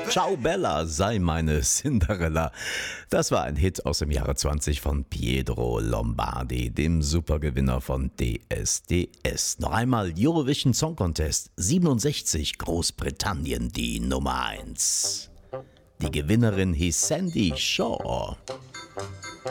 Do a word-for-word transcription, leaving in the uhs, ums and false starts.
Ciao Bella, sei meine Cinderella. Das war ein Hit aus dem Jahre zwanzig von Pietro Lombardi, dem Supergewinner von D S D S. Noch einmal Eurovision Song Contest siebenundsechzig, Großbritannien die Nummer eins. Die Gewinnerin hieß Sandy Shaw.